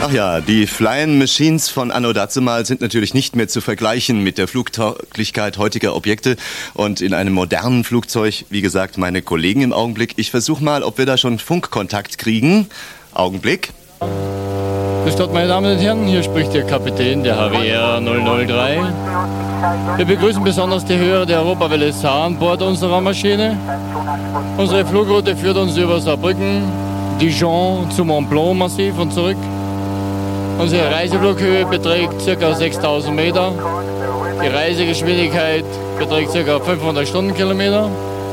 Ach ja, die Flying Machines von anno dazumal sind natürlich nicht mehr zu vergleichen mit der Flugtauglichkeit heutiger Objekte. Und in einem modernen Flugzeug, wie gesagt, meine Kollegen im Augenblick. Ich versuche mal, ob wir da schon Funkkontakt kriegen. Augenblick. Grüß Gott, meine Damen und Herren, hier spricht der Kapitän der HWR 003. Wir begrüßen besonders die Hörer der Europawelle Saar an Bord unserer Maschine. Unsere Flugroute führt uns über Saarbrücken, Dijon zum Mont Blanc Massiv und zurück. Unsere Reiseflughöhe beträgt ca. 6000 Meter. Die Reisegeschwindigkeit beträgt ca. 500 Stundenkilometer.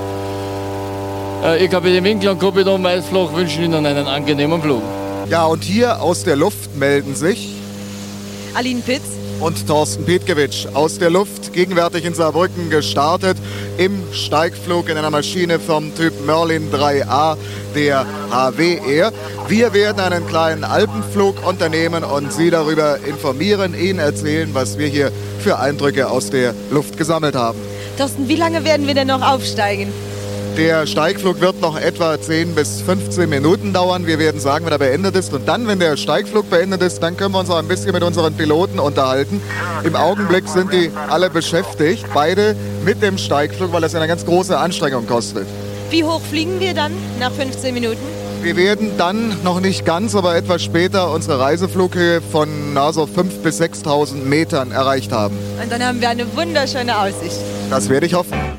Ihr Kapitän Winkler und Kapitän Weißfloch wünschen Ihnen einen angenehmen Flug. Ja, und hier aus der Luft melden sich Aline Pitz und Thorsten Petkewitsch aus der Luft, gegenwärtig in Saarbrücken gestartet, im Steigflug in einer Maschine vom Typ Merlin 3A der HW Air. Wir werden einen kleinen Alpenflug unternehmen und Sie darüber informieren, Ihnen erzählen, was wir hier für Eindrücke aus der Luft gesammelt haben. Thorsten, wie lange werden wir denn noch aufsteigen? Der Steigflug wird noch etwa 10 bis 15 Minuten dauern. Wir werden sagen, wenn er beendet ist. Und dann, wenn der Steigflug beendet ist, dann können wir uns auch ein bisschen mit unseren Piloten unterhalten. Im Augenblick sind die alle beschäftigt, beide mit dem Steigflug, weil das eine ganz große Anstrengung kostet. Wie hoch fliegen wir dann nach 15 Minuten? Wir werden dann noch nicht ganz, aber etwas später unsere Reiseflughöhe von so 5.000 bis 6.000 Metern erreicht haben. Und dann haben wir eine wunderschöne Aussicht. Das werde ich hoffen.